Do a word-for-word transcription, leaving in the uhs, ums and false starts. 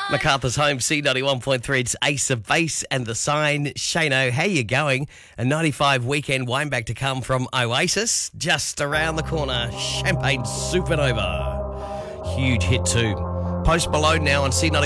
MacArthur's home, C ninety-one point three. It's Ace of Base and The Sign. Shano, how you going? A ninety-five weekend wine back to come from Oasis. Just around the corner, Champagne Supernova. Huge hit too. Post Malone now on C ninety-one.